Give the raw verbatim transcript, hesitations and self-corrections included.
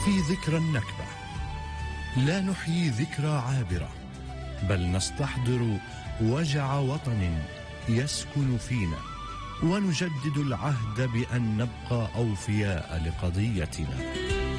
في ذكرى النكبة لا نحيي ذكرى عابرة، بل نستحضر وجع وطن يسكن فينا، ونجدد العهد بأن نبقى أوفياء لقضيتنا.